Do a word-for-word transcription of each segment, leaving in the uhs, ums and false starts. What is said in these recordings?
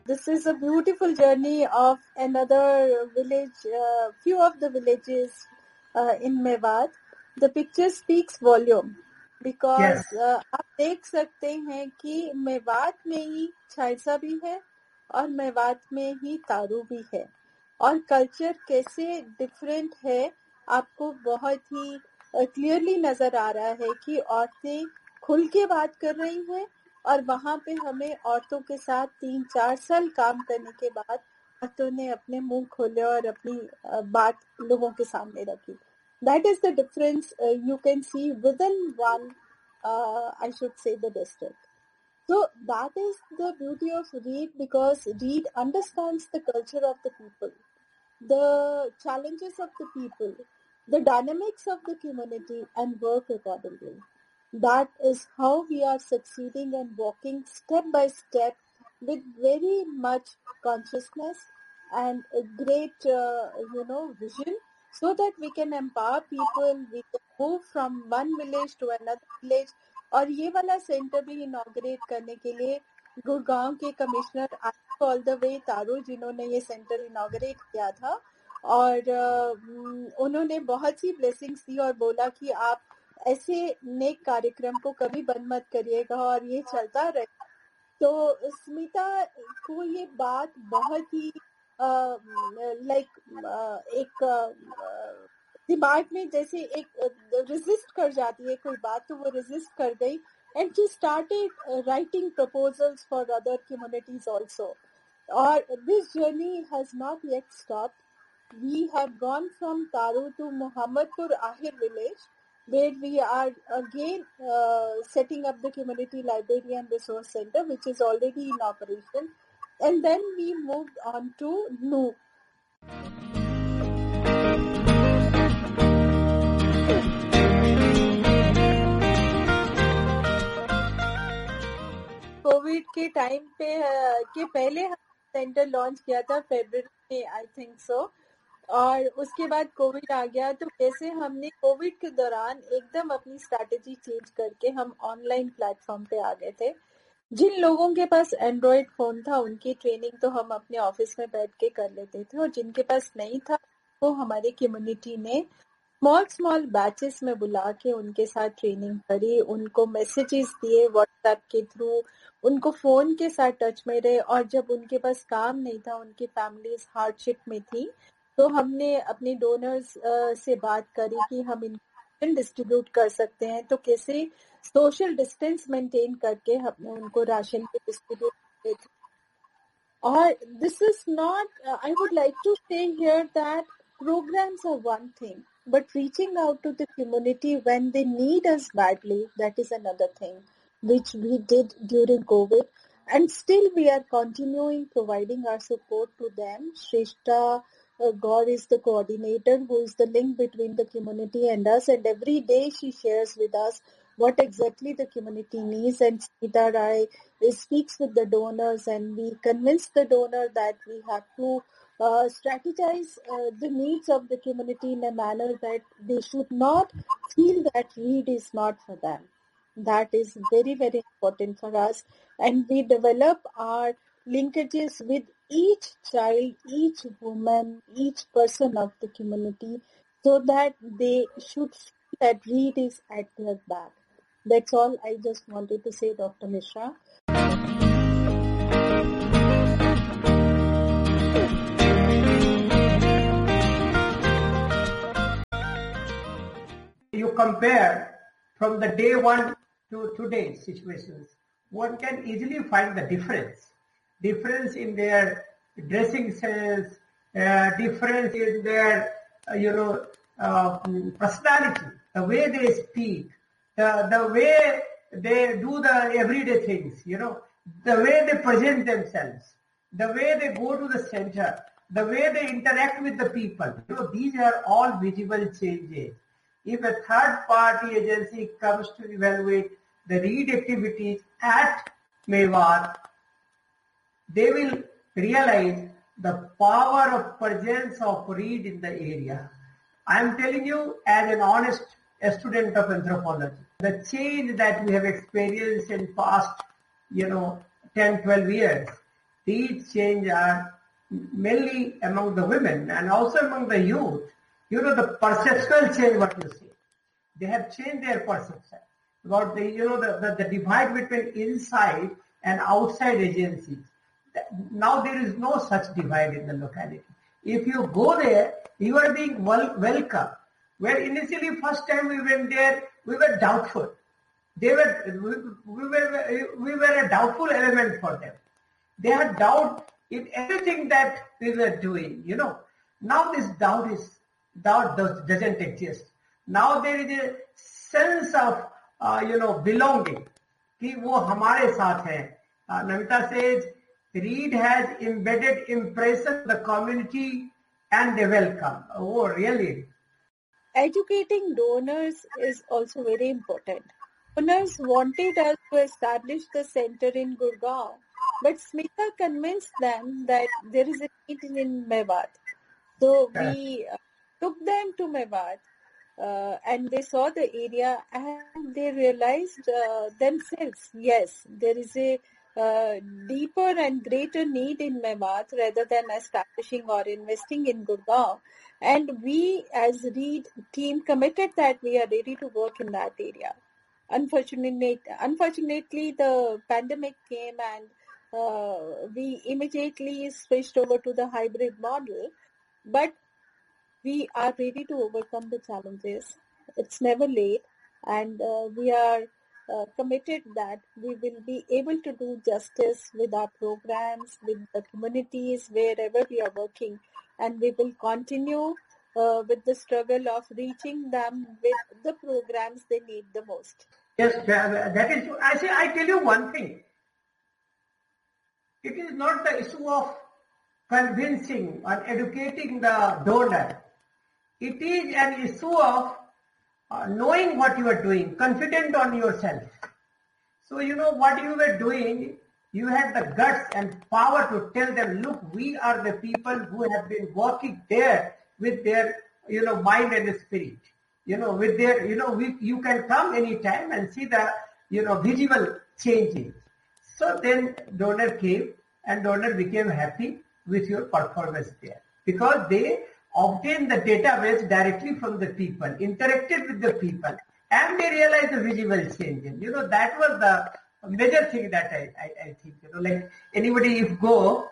this is a beautiful journey of another village, uh, few of the villages uh, in Mewat. The picture speaks volume because Yes. uh, आप देख सकते हैं कि मेवात में ही छाइसा भी है और मेवात में ही तारू भी है और कल्चर कैसे डिफरेंट है आपको बहुत ही क्लियरली नजर आ रहा है कि औरतें खुल के बात कर रही हैं और वहाँ पे हमें औरतों के साथ तीन चार साल काम करने के बाद औरतों ने अपने मुंह खोले और अपनी बात लोगों के सामने रखी. That is the difference uh, you can see within one, uh, I should say, the district. So that is the beauty of Reed because Reed understands the culture of the people, the challenges of the people, the dynamics of the community and work accordingly. That is how we are succeeding and walking step by step with very much consciousness and a great, uh, you know, vision so that we can empower people, we can move from one village to another village. और ये वाला centre भी inaugurate करने के लिए गुड़गांव के commissioner all the way तारू जिन्होंने ये सेंटर इनॉग्रेट किया था और उन्होंने बहुत सी ब्लेसिंग्स दी और बोला कि आप ऐसे नेक कार्यक्रम को कभी बंद मत करिएगा और ये चलता रहे. तो स्मिता को ये बात बहुत ही लाइक एक दिमाग में जैसे एक रेजिस्ट कर जाती है कोई बात तो वो रेजिस्ट कर गई and she started uh, writing proposals for other communities also. Or this journey has not yet stopped. We have gone from Taru to Muhammadpur Ahir village, where we are again uh, setting up the community library and resource center, which is already in operation. And then we moved on to Noor. Covid के time पे के पहले हम centre launch किया था फरवरी में I think so और उसके बाद कोविड आ गया तो कैसे हमने कोविड के दौरान एकदम अपनी स्ट्रैटेजी चेंज करके हम ऑनलाइन प्लेटफॉर्म पे आ गए थे. जिन लोगों के पास एंड्रॉइड फोन था उनकी ट्रेनिंग तो हम अपने ऑफिस में बैठ के कर लेते थे और जिनके पास नहीं था वो हमारी कम्युनिटी ने स्मॉल स्मॉल बैचेस में बुला के उनके साथ ट्रेनिंग करी, उनको मैसेजेस दिए व्हाट्सएप के थ्रू, उनको फोन के साथ टच में रहे और जब उनके पास काम नहीं था, उनकी फैमिलीज हार्डशिप में थी तो हमने अपने डोनर्स से बात करी कि हम इनको डिस्ट्रीब्यूट कर सकते हैं तो कैसे सोशल डिस्टेंस मेंटेन करके हमने उनको राशन को डिस्ट्रीब्यूट किए थे. और this is not, I would like to से here that programs are one thing, but reaching out to the community when they need us badly, that is another thing, which we did during COVID. And still we are continuing providing our support to them. Shrishta uh, Gaur is the coordinator who is the link between the community and us. And every day she shares with us what exactly the community needs. And Smita Rai speaks with the donors and we convince the donor that we have to Uh, strategize uh, the needs of the community in a manner that they should not feel that Reed is not for them. That is very, very important for us. And we develop our linkages with each child, each woman, each person of the community so that they should feel that Reed is at their back. That's all I just wanted to say, Doctor Mishra. You compare from the day one to today's situations, one can easily find the difference. Difference in their dressing sense, uh, difference in their, uh, you know, uh, personality, the way they speak, the, the way they do the everyday things, you know, the way they present themselves, the way they go to the center, the way they interact with the people. You know, these are all visible changes. If a third-party agency comes to evaluate the Reed activities at Mewat, they will realize the power of presence of Reed in the area. I am telling you as an honest student of anthropology, the change that we have experienced in past, you know, ten, twelve years these changes are mainly among the women and also among the youth. You know, the perceptual change, what you see. They have changed their perception about the, you know, the, the, the divide between inside and outside agencies. Now there is no such divide in the locality. If you go there, you are being wel- welcome. Where initially first time we went there, we were doubtful. They were, we, we were, we were a doubtful element for them. They had doubt in everything that we were doing, you know. Now this doubt is, doubt does, doesn't exist. Now there is a sense of, uh, you know, belonging. कि वो हमारे साथ हैं. Uh, Namita says, Reed has embedded impression the community and they welcome. Oh, really? Educating donors is also very important. Donors wanted us to establish the center in Gurgaon, but Smita convinced them that there is a need in Mewat. So we uh, took them to Mewat uh, and they saw the area and they realized uh, themselves, yes, there is a uh, deeper and greater need in Mewat rather than establishing or investing in Gurgaon. And we as Reed team committed that we are ready to work in that area. Unfortunately, unfortunately, the pandemic came and uh, we immediately switched over to the hybrid model. But we are ready to overcome the challenges. It's never late, and uh, we are uh, committed that we will be able to do justice with our programs, with the communities, wherever we are working, and we will continue uh, with the struggle of reaching them with the programs they need the most. Yes, that is, I say, I tell you one thing. It is not the issue of convincing or educating the donor. It is an issue of uh, knowing what you are doing, confident on yourself. So you know what you were doing, you had the guts and power to tell them, look, we are the people who have been working there with their, you know, mind and spirit. You know, with their, you know, we, you can come anytime and see the, you know, visible changes. So then donor came and donor became happy with your performance there because they obtained the database directly from the people, interacted with the people, and they realized the visible changes. You know, that was the major thing that I, I, I think, you know, like anybody if go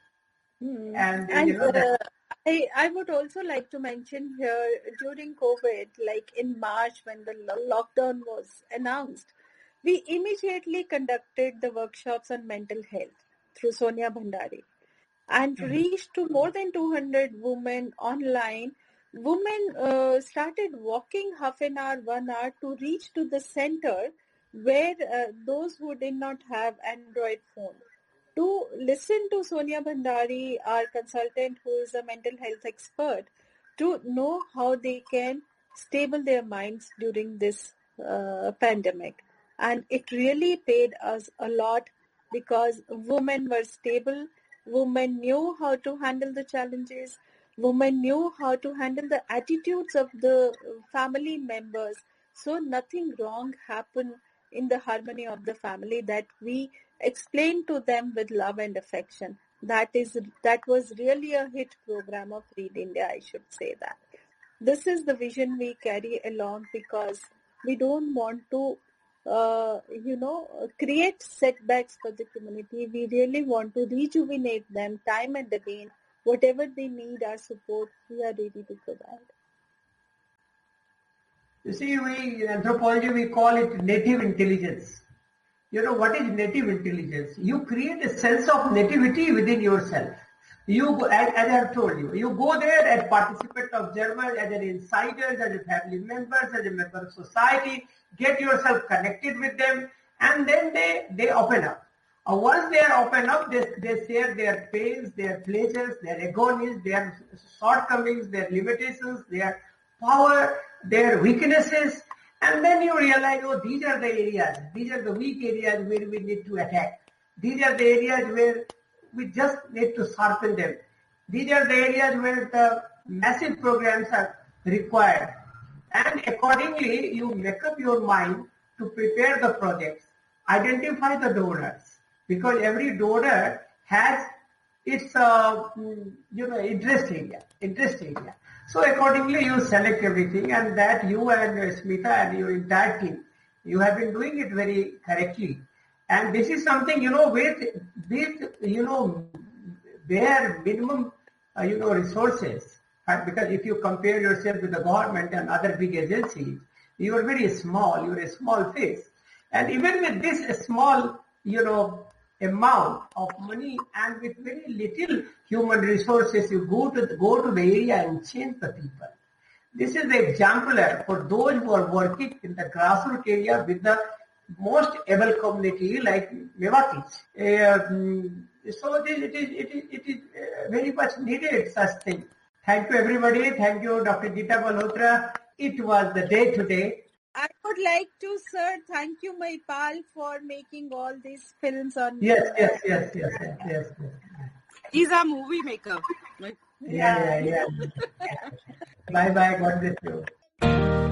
hmm. and, and you know, that, uh, I, I would also like to mention here during COVID, like in March when the lockdown was announced, we immediately conducted the workshops on mental health through Sonia Bhandari and mm-hmm. reached to more than two hundred women online. Women uh, started walking half an hour, one hour to reach to the center where uh, those who did not have Android phone. To listen to Sonia Bhandari, our consultant who is a mental health expert, to know how they can stable their minds during this uh, pandemic. And it really paid us a lot because women were stable, women knew how to handle the challenges, women knew how to handle the attitudes of the family members. So nothing wrong happened in the harmony of the family that we explain to them with love and affection. That is, that was really a hit program of Reed India, I should say that. This is the vision we carry along because we don't want to, uh, you know, create setbacks for the community. We really want to rejuvenate them time and again. Whatever they need, our support, we are ready to provide. You see, we in anthropology, we call it native intelligence. You know, what is native intelligence? You create a sense of nativity within yourself. You, go, as, as I have told you, you go there as participant observer, as an insider, as a family member, as a member of society, get yourself connected with them, and then they, they open up. Uh, once they are open up, they, they share their pains, their pleasures, their agonies, their shortcomings, their limitations, their power, their weaknesses, and then you realize, oh, these are the areas, these are the weak areas where we need to attack. These are the areas where we just need to sharpen them. These are the areas where the massive programs are required. And accordingly, you make up your mind to prepare the projects, identify the donors, because every donor has its uh, you know interest area, interest area. So accordingly, you select everything, and that you and Smita and your entire team, you have been doing it very correctly. And this is something, you know, with with you know bare minimum uh, you know resources. Uh, because if you compare yourself with the government and other big agencies, you are very small. You are a small face. And even with this small, you know, amount of money and with very little human resources, you go to the, go to the area and change the people. This is the exemplar for those who are working in the grassroots area with the most able community like Mewatis. Um, so it is, it is, it is, it is uh, very much needed such thing. Thank you everybody. Thank you, Doctor Geeta Malhotra. It was the day today. I would like to, sir, thank you, Mahipal, for making all these films on. Yes, yes, yes, yes, yes, yes. yes. He's a movie maker. Yeah, yeah, yeah. yeah. Bye, bye. God bless you.